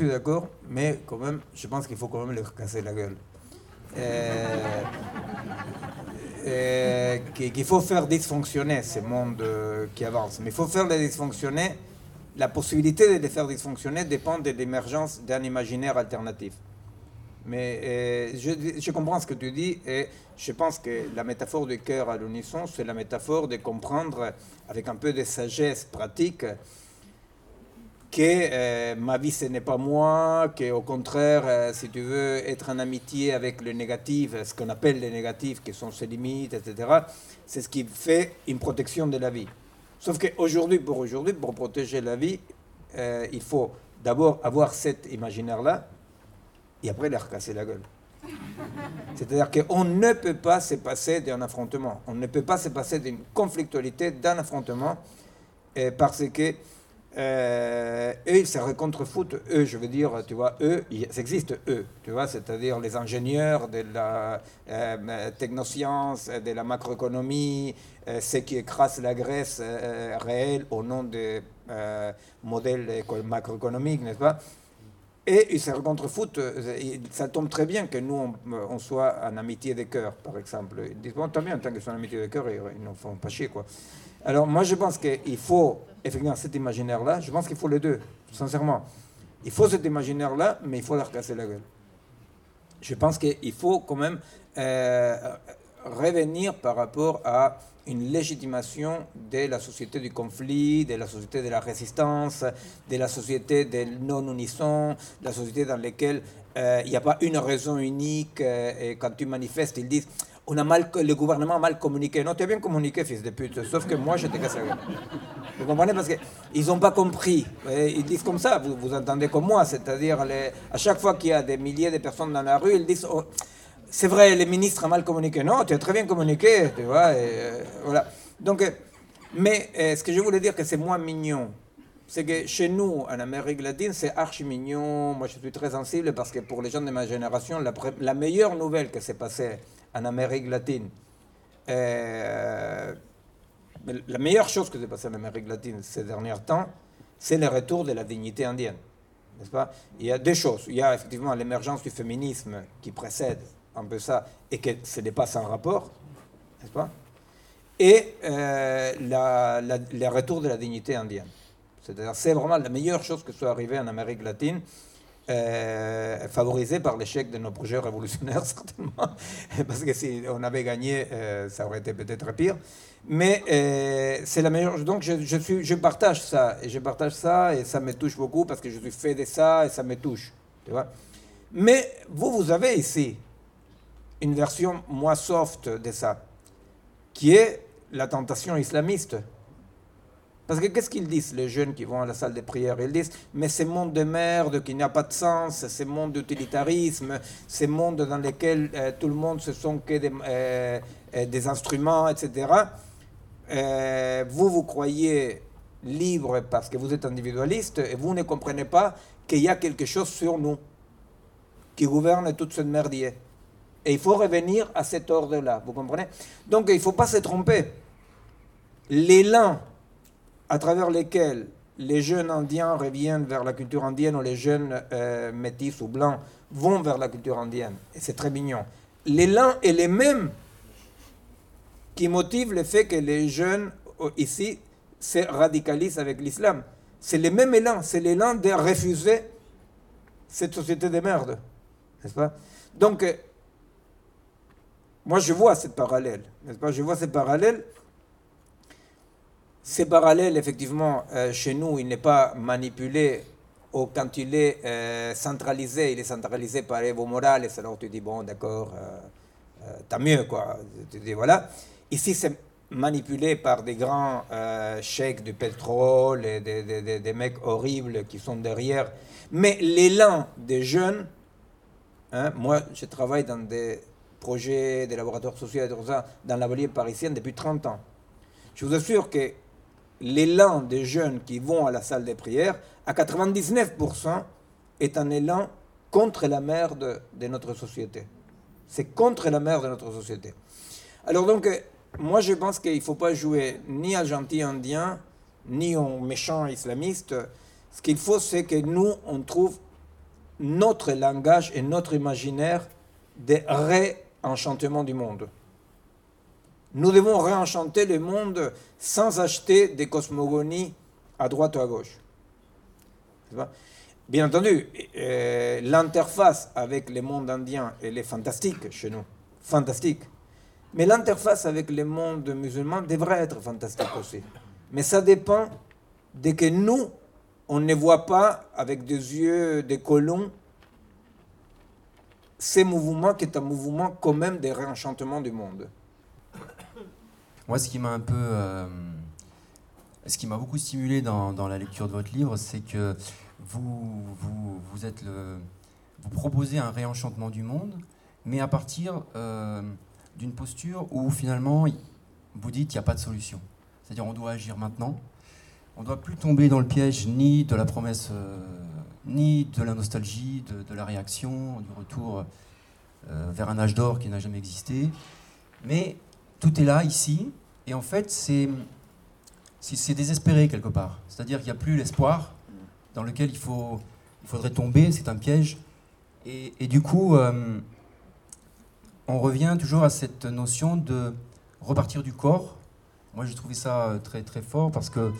suis d'accord, mais quand même, je pense qu'il faut quand même leur casser la gueule. Qu'il faut faire dysfonctionner ce monde qui avance. Mais il faut faire les dysfonctionner. La possibilité de les faire dysfonctionner dépend de l'émergence d'un imaginaire alternatif. Mais je comprends ce que tu dis et je pense que la métaphore du cœur à l'unisson, c'est la métaphore de comprendre avec un peu de sagesse pratique que ma vie ce n'est pas moi, qu'au contraire, si tu veux être en amitié avec le négatif, ce qu'on appelle les négatifs, qui sont ses limites, etc., c'est ce qui fait une protection de la vie. Sauf qu'aujourd'hui, pour protéger la vie, il faut d'abord avoir cet imaginaire-là, et après leur casser la gueule. C'est-à-dire qu'on ne peut pas se passer d'un affrontement. On ne peut pas se passer d'une conflictualité, d'un affrontement, parce que eux, ils se contrefoutent. Eux, je veux dire, tu vois, eux, ça existe, eux, tu vois, c'est-à-dire les ingénieurs de la technoscience, de la macroéconomie, ceux qui écrasent la Grèce réelle au nom des modèles macroéconomiques, n'est-ce pas? Et ils se contrefoutent. Ça tombe très bien que nous, on soit en amitié des cœurs, par exemple. Ils disent, bon, tant bien, tant qu'ils sont en amitié des cœurs, ils ne font pas chier, quoi. Alors, moi, je pense qu'il faut, effectivement, cet imaginaire-là, je pense qu'il faut les deux, sincèrement. Il faut cet imaginaire-là, mais il faut leur casser la gueule. Je pense qu'il faut quand même revenir par rapport à une légitimation de la société du conflit, de la société de la résistance, de la société des non-unissons, de la société dans laquelle il n'y a pas une raison unique. Et quand tu manifestes, ils disent on a le gouvernement a mal communiqué. Non, tu as bien communiqué, fils de pute, sauf que moi, je t'ai cassé la gueule. Vous comprenez? Parce qu'ils n'ont pas compris. Ils disent comme ça, vous entendez comme moi, c'est-à-dire à chaque fois qu'il y a des milliers de personnes dans la rue, ils disent oh, c'est vrai, le ministre a mal communiqué. Non, tu as très bien communiqué, tu vois. Voilà. Donc, mais ce que je voulais dire que c'est moins mignon, c'est que chez nous, en Amérique latine, c'est archi mignon. Moi, je suis très sensible parce que pour les gens de ma génération, la meilleure nouvelle qui s'est passée en Amérique latine, la meilleure chose qui s'est passée en Amérique latine ces derniers temps, c'est le retour de la dignité indienne. N'est-ce pas? Il y a deux choses. Il y a effectivement l'émergence du féminisme qui précède un peu ça, et que ce n'est pas sans rapport, n'est-ce pas? Et le retour de la dignité indienne. C'est-à-dire, c'est vraiment la meilleure chose que soit arrivée en Amérique latine, favorisée par l'échec de nos projets révolutionnaires, certainement, parce que si on avait gagné, ça aurait été peut-être pire. Mais c'est la meilleure. Donc, je partage ça, et ça me touche beaucoup, parce que je suis fait de ça, et ça me touche, tu vois. Mais vous avez ici une version moins soft de ça, qui est la tentation islamiste. Parce que qu'est-ce qu'ils disent, les jeunes qui vont à la salle de prière? Ils disent, mais ce monde de merde qui n'a pas de sens, ce monde d'utilitarisme, ce monde dans lequel tout le monde se sent que des instruments, etc. Vous croyez libre parce que vous êtes individualiste, et vous ne comprenez pas qu'il y a quelque chose sur nous qui gouverne toute cette merdier. Et il faut revenir à cet ordre-là, vous comprenez? Donc il ne faut pas se tromper. L'élan à travers lequel les jeunes indiens reviennent vers la culture indienne, ou les jeunes métis ou blancs vont vers la culture indienne, et c'est très mignon. L'élan est le même qui motive le fait que les jeunes ici se radicalisent avec l'islam. C'est le même élan, c'est l'élan de refuser cette société de merde, n'est-ce pas? Donc, moi, je vois cette parallèle, n'est-ce pas? Je vois ces parallèles. Ces parallèles, effectivement, chez nous, il n'est pas manipulé, ou quand il est centralisé, il est centralisé par Evo Morales, alors tu dis, bon, d'accord, tant mieux, quoi. Tu dis, voilà. Ici, c'est manipulé par des grands cheikhs du pétrole, et des mecs horribles qui sont derrière. Mais l'élan des jeunes, hein, moi, je travaille dans des projets, des laboratoires sociaux et tout ça, dans la banlieue parisienne depuis 30 ans. Je vous assure que l'élan des jeunes qui vont à la salle de prière, à 99%, est un élan contre la merde de notre société. C'est contre la merde de notre société. Alors donc, moi je pense qu'il ne faut pas jouer ni à gentil indien, ni aux méchants islamistes. Ce qu'il faut, c'est que nous, on trouve notre langage et notre imaginaire de réenchantement du monde. Nous devons réenchanter le monde sans acheter des cosmogonies à droite ou à gauche. Bien entendu, l'interface avec le monde indien, elle est fantastique chez nous. Fantastique. Mais l'interface avec le monde musulman devrait être fantastique aussi. Mais ça dépend de que nous, on ne voit pas avec des yeux de colons ces mouvements qui est un mouvement quand même de réenchantement du monde. Moi, ce qui m'a beaucoup stimulé dans la lecture de votre livre, c'est que vous proposez un réenchantement du monde, mais à partir d'une posture où finalement vous dites qu'il n'y a pas de solution. C'est-à-dire on doit agir maintenant. On ne doit plus tomber dans le piège ni de la promesse, ni de la nostalgie, de la réaction, du retour vers un âge d'or qui n'a jamais existé. Mais tout est là, ici, et en fait, c'est désespéré quelque part. C'est-à-dire qu'il n'y a plus l'espoir dans lequel il faudrait tomber, c'est un piège. Et du coup, on revient toujours à cette notion de repartir du corps. Moi, j'ai trouvé ça très, très fort parce que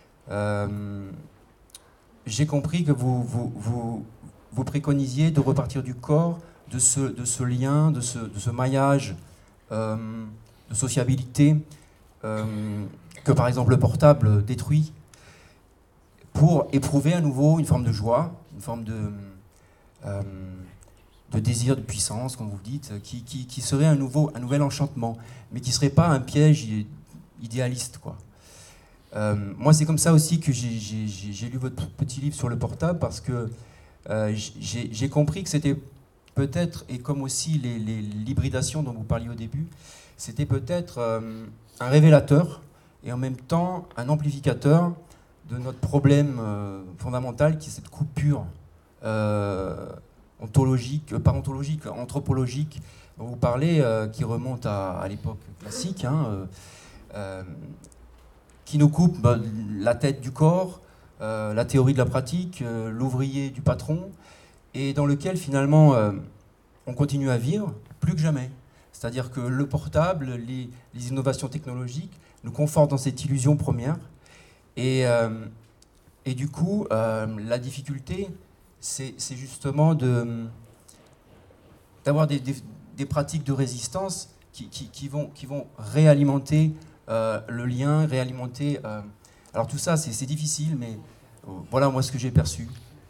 j'ai compris que vous préconisiez de repartir du corps, de ce lien, de ce maillage de sociabilité que par exemple le portable détruit, pour éprouver à nouveau une forme de joie, une forme de désir, de puissance, comme vous dites, qui serait un nouvel enchantement, mais qui ne serait pas un piège idéaliste, quoi. Moi, c'est comme ça aussi que j'ai lu votre petit livre sur le portable, parce que j'ai compris que c'était peut-être, et comme aussi l'hybridation dont vous parliez au début, c'était peut-être un révélateur et en même temps un amplificateur de notre problème fondamental, qui est cette coupure anthropologique dont vous parlez, qui remonte à l'époque classique, qui nous coupe la tête du corps, la théorie de la pratique, l'ouvrier du patron, et dans lequel finalement on continue à vivre plus que jamais. C'est-à-dire que le portable, les innovations technologiques nous confortent dans cette illusion première. Et du coup, la difficulté, c'est justement d'avoir des pratiques de résistance qui vont réalimenter le lien, réalimenter... alors tout ça, c'est difficile, mais voilà moi ce que j'ai perçu.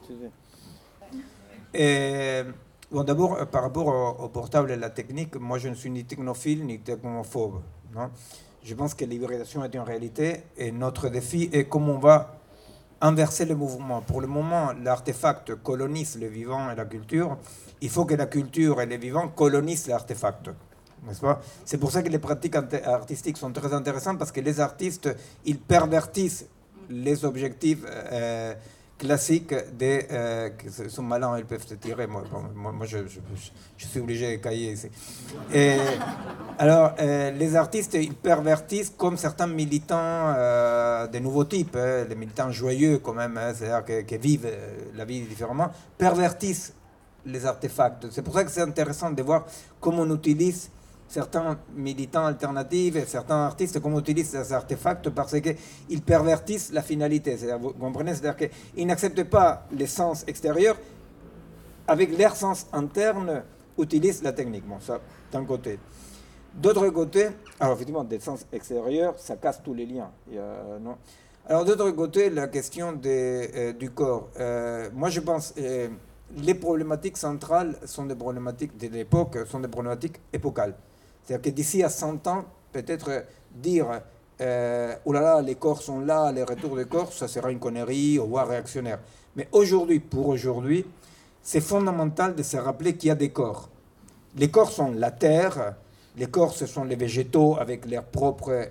Bon, d'abord, par rapport au portable et la technique, moi je ne suis ni technophile ni technophobe. Non, je pense que l'hybridation est une réalité et notre défi est comment on va inverser le mouvement. Pour le moment, l'artefact colonise le vivant et la culture. Il faut que la culture et le vivant colonisent l'artefact. N'est-ce pas? C'est pour ça que les pratiques artistiques sont très intéressantes, parce que les artistes, ils pervertissent les objectifs classiques qui sont malins, ils peuvent se tirer. Moi je suis obligé de cailler ici. Et, alors, les artistes, ils pervertissent comme certains militants de nouveaux types, les militants joyeux quand même, c'est-à-dire qui vivent la vie différemment, pervertissent les artefacts. C'est pour ça que c'est intéressant de voir comment on utilise certains militants alternatifs et certains artistes, comment on utilise ces artefacts, parce qu'ils pervertissent la finalité. Vous comprenez? C'est-à-dire qu'ils n'acceptent pas les sens extérieurs, avec leur sens interne, utilisent la technique. Bon, ça, d'un côté. D'autre côté, alors effectivement, des sens extérieurs, ça casse tous les liens. Non. Alors d'autre côté, la question du corps. Moi, je pense... les problématiques centrales sont des problématiques de l'époque, sont des problématiques épocales. C'est-à-dire que d'ici à 100 ans, peut-être dire oh là là, les corps sont là, les retours des corps, ça sera une connerie, voire réactionnaire. Mais aujourd'hui, pour aujourd'hui, c'est fondamental de se rappeler qu'il y a des corps. Les corps sont la terre, les corps, ce sont les végétaux avec leurs propres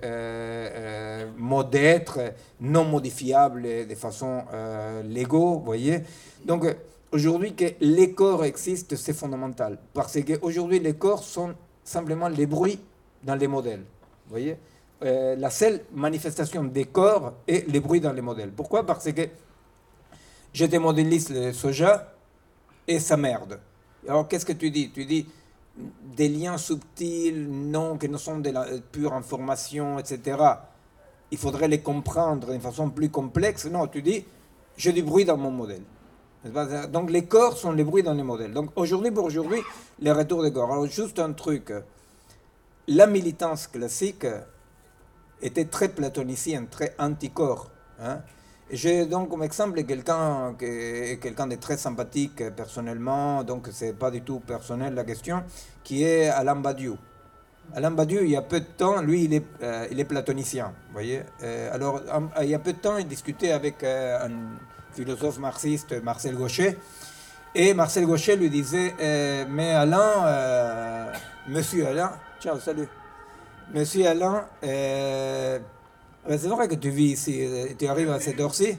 modes d'être, non modifiables de façon légaux, vous voyez. Donc, aujourd'hui, que les corps existent, c'est fondamental. Parce qu'aujourd'hui, les corps sont simplement les bruits dans les modèles. Vous voyez, la seule manifestation des corps est les bruits dans les modèles. Pourquoi? Parce que j'étais modéliste de soja et ça merde. Alors qu'est-ce que tu dis? Tu dis des liens subtils, non, qui ne sont de la pure information, etc. Il faudrait les comprendre d'une façon plus complexe. Non, tu dis, j'ai du bruit dans mon modèle. Donc les corps sont les bruits dans les modèles. Donc aujourd'hui, pour aujourd'hui, les retours des corps. Alors juste un truc, la militance classique était très platonicienne, très anti-corps. Hein. J'ai donc comme exemple quelqu'un de très sympathique personnellement, donc c'est pas du tout personnel la question, qui est Alain Badiou. Alain Badiou, il y a peu de temps, lui, il est platonicien, vous voyez. Alors, il y a peu de temps, il discutait avec un philosophe marxiste, Marcel Gauchet, et Marcel Gauchet lui disait, mais Alain, monsieur Alain, ciao, salut, monsieur Alain, c'est vrai que tu vis ici, tu arrives à cette heure-ci,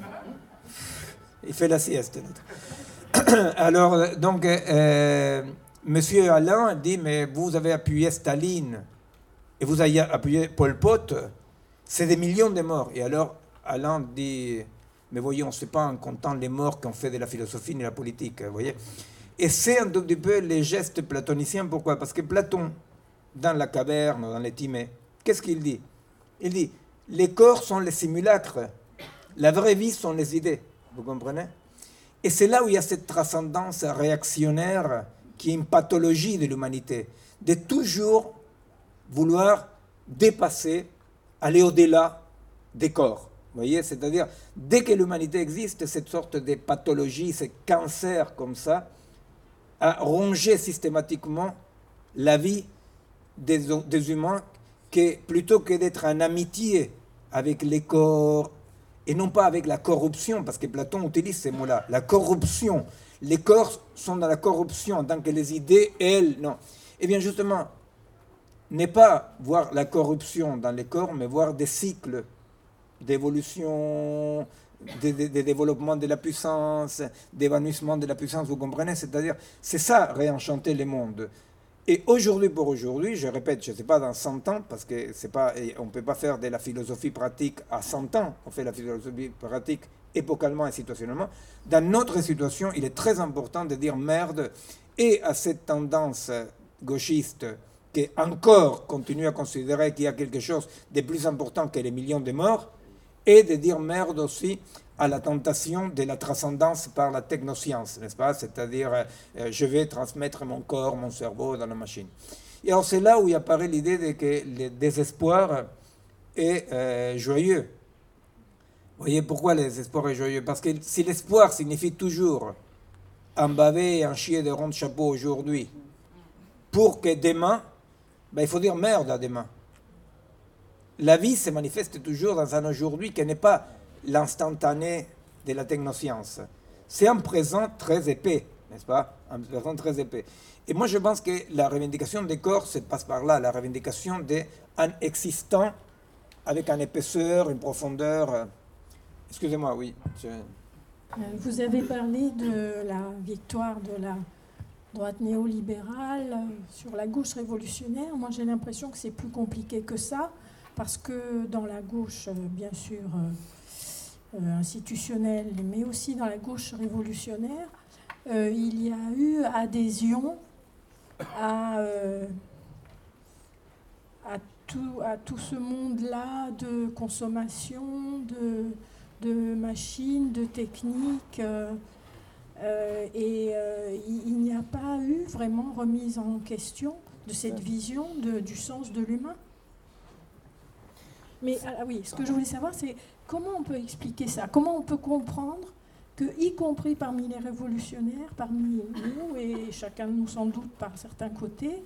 il fait la sieste. Alors, donc, monsieur Alain dit, mais vous avez appuyé Staline et vous avez appuyé Pol Pot, c'est des millions de morts. Et alors, Alain dit, mais voyons, c'est pas en comptant les morts qu'on fait de la philosophie ni de la politique, vous voyez. Et c'est un tout petit peu les gestes platoniciens. Pourquoi? Parce que Platon, dans la caverne, dans les Timées, qu'est-ce qu'il dit? Il dit, les corps sont les simulacres, la vraie vie sont les idées, vous comprenez? Et c'est là où il y a cette transcendance réactionnaire qui est une pathologie de l'humanité, de toujours vouloir dépasser, aller au-delà des corps. Vous voyez, c'est-à-dire, dès que l'humanité existe, cette sorte de pathologie, ce cancer comme ça, a rongé systématiquement la vie des humains, que plutôt que d'être en amitié avec les corps, et non pas avec la corruption, parce que Platon utilise ces mots-là, la corruption. Les corps sont dans la corruption, en tant que les idées, elles, non. Eh bien, justement, n'est pas voir la corruption dans les corps, mais voir des cycles d'évolution, de développement de la puissance, d'évanouissement de la puissance, vous comprenez? C'est-à-dire, c'est ça, réenchanter le monde. Et aujourd'hui, pour aujourd'hui, je répète, je ne sais pas dans 100 ans, parce que c'est pas, on ne peut pas faire de la philosophie pratique à 100 ans, on fait la philosophie pratique épocalement et situationnellement. Dans notre situation, il est très important de dire merde et à cette tendance gauchiste qui encore continue à considérer qu'il y a quelque chose de plus important que les millions de morts, et de dire merde aussi à la tentation de la transcendance par la technoscience, n'est-ce pas? C'est-à-dire, je vais transmettre mon corps, mon cerveau dans la machine. Et alors, c'est là où il apparaît l'idée de que le désespoir est joyeux. Vous voyez pourquoi le désespoir est joyeux? Parce que si l'espoir signifie toujours un bavé et un chier de rond de chapeau aujourd'hui, pour que demain, ben, il faut dire merde à demain. La vie se manifeste toujours dans un aujourd'hui qui n'est pas l'instantané de la technoscience. C'est un présent très épais, n'est-ce pas? Un présent très épais. Et moi, je pense que la revendication des corps se passe par là, la revendication d'un existant avec une épaisseur, une profondeur. Excusez-moi, oui. Vous avez parlé de la victoire de la droite néolibérale sur la gauche révolutionnaire. Moi, j'ai l'impression que c'est plus compliqué que ça, parce que dans la gauche, bien sûr, institutionnelle, mais aussi dans la gauche révolutionnaire, il y a eu adhésion à tout ce monde-là de consommation, de machines, de techniques, et il n'y a pas eu vraiment remise en question de cette vision du sens de l'humain. Mais oui, ce que je voulais savoir, c'est comment on peut expliquer ça? Comment on peut comprendre que, y compris parmi les révolutionnaires, parmi nous, et chacun de nous sans doute par certains côtés,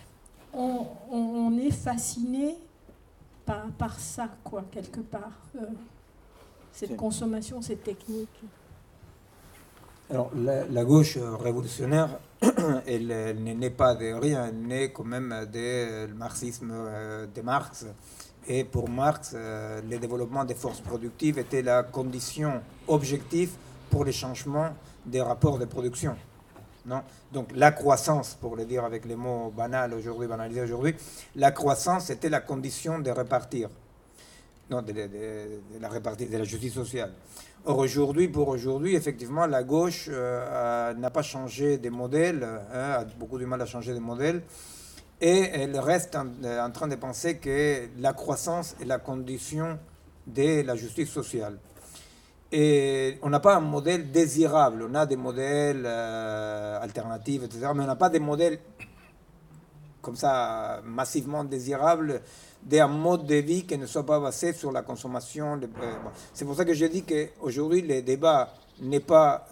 on est fasciné par ça, quoi, quelque part, cette consommation, cette technique. Alors, la gauche révolutionnaire, elle n'est pas de rien, elle naît quand même du marxisme de Marx. Et pour Marx, le développement des forces productives était la condition objective pour le changement des rapports de production. Non? Donc la croissance, pour le dire avec les mots banalisés aujourd'hui, la croissance était la condition de répartir. non, de la répartition, de la justice sociale. Or, pour aujourd'hui, effectivement, la gauche n'a pas changé de modèle, a beaucoup de mal à changer de modèle, et elle reste en train de penser que la croissance est la condition de la justice sociale. Et on n'a pas un modèle désirable, on a des modèles alternatifs, etc., mais on n'a pas des modèles comme ça massivement désirables d'un mode de vie qui ne soit pas basé sur la consommation. Bon. C'est pour ça que je dis qu'aujourd'hui, le débat n'est pas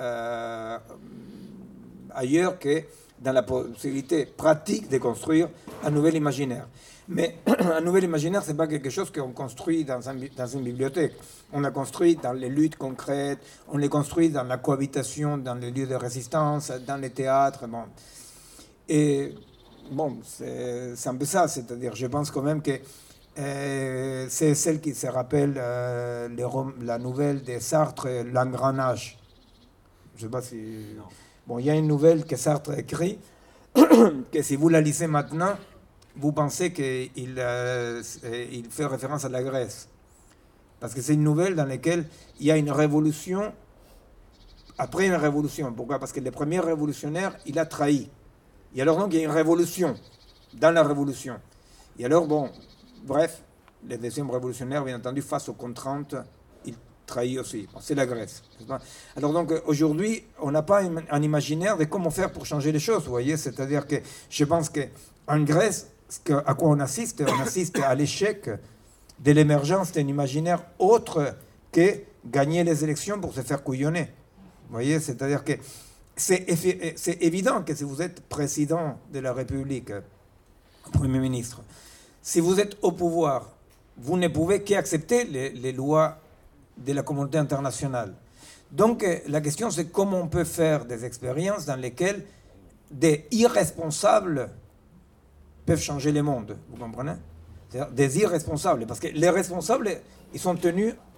ailleurs que dans la possibilité pratique de construire un nouvel imaginaire. Mais un nouvel imaginaire, ce n'est pas quelque chose qu'on construit dans une bibliothèque. On l'a construit dans les luttes concrètes, on l'a construit dans la cohabitation, dans les lieux de résistance, dans les théâtres. Bon. Et bon, c'est un peu ça, c'est-à-dire, je pense quand même que c'est celle qui se rappelle la nouvelle de Sartre, L'engrenage. Je ne sais pas si... Non. Bon, il y a une nouvelle que Sartre a écrite, que si vous la lisez maintenant, vous pensez qu'il fait référence à la Grèce. Parce que c'est une nouvelle dans laquelle il y a une révolution après une révolution. Pourquoi? Parce que le premier révolutionnaire, il a trahi. Et alors donc, il y a une révolution dans la révolution. Et alors, bon, bref, le deuxième révolutionnaire, bien entendu, face aux contraintes, il trahit aussi. Bon, c'est la Grèce. Alors donc, aujourd'hui, on n'a pas un imaginaire de comment faire pour changer les choses, vous voyez. C'est-à-dire que je pense qu'en Grèce, à quoi on assiste à l'échec de l'émergence d'un imaginaire autre que gagner les élections pour se faire couillonner. Vous voyez, c'est-à-dire que c'est évident que si vous êtes président de la République, Premier ministre, si vous êtes au pouvoir, vous ne pouvez qu'accepter les lois de la communauté internationale. Donc la question, c'est comment on peut faire des expériences dans lesquelles des irresponsables peuvent changer le monde, vous comprenez? C'est-à-dire des irresponsables, parce que les responsables, ils sont tenus